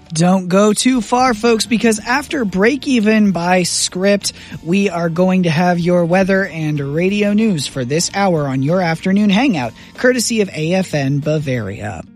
Don't go too far, folks, because after Break Even by Script, we are going to have your weather and radio news for this hour on your afternoon hangout, courtesy of AFN Bavaria.